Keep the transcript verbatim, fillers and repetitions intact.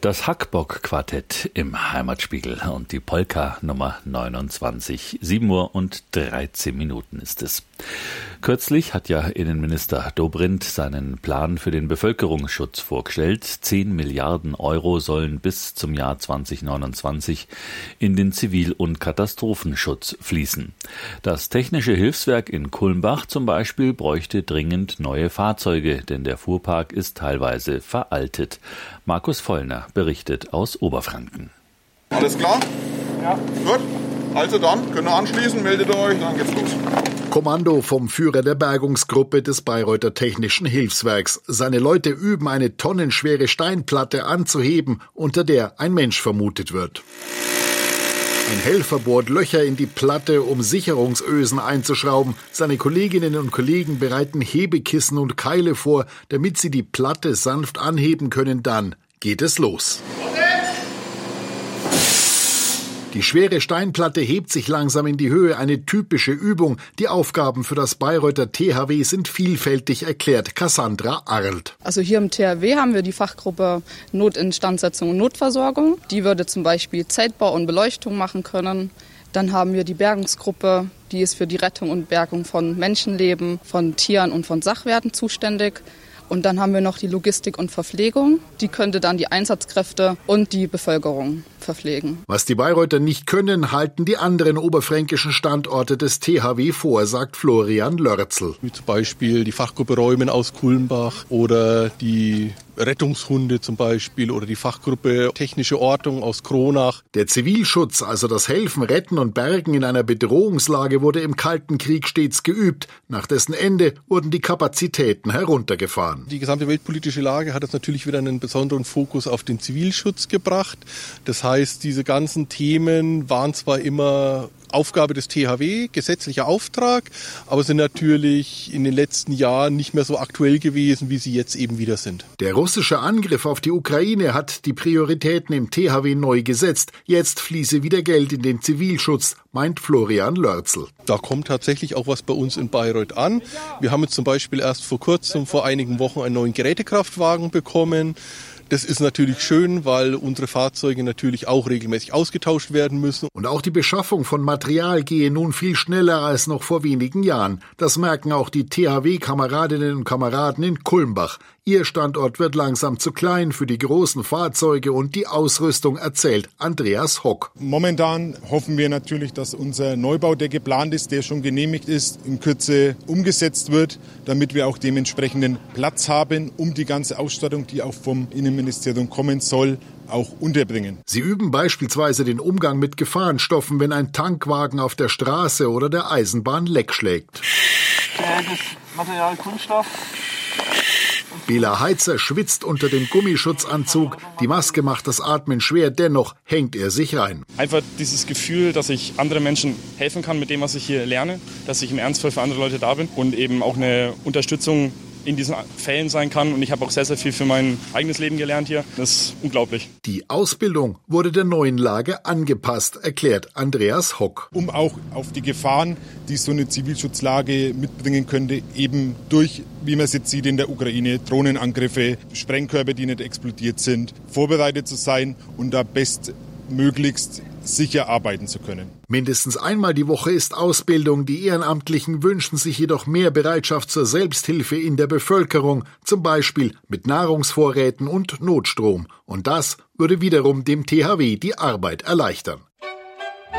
Das Hackbock-Quartett im Heimatspiegel und die Polka Nummer neunundzwanzig. sieben Uhr und dreizehn Minuten ist es. Kürzlich hat ja Innenminister Dobrindt seinen Plan für den Bevölkerungsschutz vorgestellt. Zehn Milliarden Euro sollen bis zum Jahr zwanzig neunundzwanzig in den Zivil- und Katastrophenschutz fließen. Das Technische Hilfswerk in Kulmbach zum Beispiel bräuchte dringend neue Fahrzeuge, denn der Fuhrpark ist teilweise veraltet. Markus Vollner berichtet aus Oberfranken. Alles klar? Ja. Gut. Also dann, könnt ihr anschließen, meldet euch, dann geht's los. Kommando vom Führer der Bergungsgruppe des Bayreuther Technischen Hilfswerks. Seine Leute üben, eine tonnenschwere Steinplatte anzuheben, unter der ein Mensch vermutet wird. Ein Helfer bohrt Löcher in die Platte, um Sicherungsösen einzuschrauben. Seine Kolleginnen und Kollegen bereiten Hebekissen und Keile vor, damit sie die Platte sanft anheben können. Dann geht es los. Die schwere Steinplatte hebt sich langsam in die Höhe, eine typische Übung. Die Aufgaben für das Bayreuther T H W sind vielfältig, erklärt Cassandra Arlt. Also hier im T H W haben wir die Fachgruppe Notinstandsetzung und Notversorgung. Die würde zum Beispiel Zeltbau und Beleuchtung machen können. Dann haben wir die Bergungsgruppe, die ist für die Rettung und Bergung von Menschenleben, von Tieren und von Sachwerten zuständig. Und dann haben wir noch die Logistik und Verpflegung. Die könnte dann die Einsatzkräfte und die Bevölkerung verpflegen. Was die Bayreuther nicht können, halten die anderen oberfränkischen Standorte des T H W vor, sagt Florian Lörzel. Wie zum Beispiel die Fachgruppe Räumen aus Kulmbach oder die Rettungshunde zum Beispiel oder die Fachgruppe Technische Ortung aus Kronach. Der Zivilschutz, also das Helfen, Retten und Bergen in einer Bedrohungslage, wurde im Kalten Krieg stets geübt. Nach dessen Ende wurden die Kapazitäten heruntergefahren. Die gesamte weltpolitische Lage hat jetzt natürlich wieder einen besonderen Fokus auf den Zivilschutz gebracht. Das heißt, diese ganzen Themen waren zwar immer Aufgabe des T H W, gesetzlicher Auftrag, aber sind natürlich in den letzten Jahren nicht mehr so aktuell gewesen, wie sie jetzt eben wieder sind. Der russische Angriff auf die Ukraine hat die Prioritäten im T H W neu gesetzt. Jetzt fließe wieder Geld in den Zivilschutz, meint Florian Lörzel. Da kommt tatsächlich auch was bei uns in Bayreuth an. Wir haben jetzt zum Beispiel erst vor kurzem, vor einigen Wochen, einen neuen Gerätekraftwagen bekommen. Das ist natürlich schön, weil unsere Fahrzeuge natürlich auch regelmäßig ausgetauscht werden müssen. Und auch die Beschaffung von Material gehe nun viel schneller als noch vor wenigen Jahren. Das merken auch die T H W-Kameradinnen und Kameraden in Kulmbach. Ihr Standort wird langsam zu klein für die großen Fahrzeuge und die Ausrüstung, erzählt Andreas Hock. Momentan hoffen wir natürlich, dass unser Neubau, der geplant ist, der schon genehmigt ist, in Kürze umgesetzt wird, damit wir auch dementsprechenden Platz haben, um die ganze Ausstattung, die auch vom Innenministerium kommen soll, auch unterbringen. Sie üben beispielsweise den Umgang mit Gefahrenstoffen, wenn ein Tankwagen auf der Straße oder der Eisenbahn Leck schlägt. Das Material Kunststoff. Bela Heizer schwitzt unter dem Gummischutzanzug. Die Maske macht das Atmen schwer, dennoch hängt er sich rein. Einfach dieses Gefühl, dass ich anderen Menschen helfen kann mit dem, was ich hier lerne, dass ich im Ernstfall für andere Leute da bin und eben auch eine Unterstützung in diesen Fällen sein kann. Und ich habe auch sehr, sehr viel für mein eigenes Leben gelernt hier. Das ist unglaublich. Die Ausbildung wurde der neuen Lage angepasst, erklärt Andreas Hock. Um auch auf die Gefahren, die so eine Zivilschutzlage mitbringen könnte, eben durch, wie man es jetzt sieht in der Ukraine, Drohnenangriffe, Sprengkörper, die nicht explodiert sind, vorbereitet zu sein und da bestmöglichst sicher arbeiten zu können. Mindestens einmal die Woche ist Ausbildung. Die Ehrenamtlichen wünschen sich jedoch mehr Bereitschaft zur Selbsthilfe in der Bevölkerung, zum Beispiel mit Nahrungsvorräten und Notstrom. Und das würde wiederum dem T H W die Arbeit erleichtern.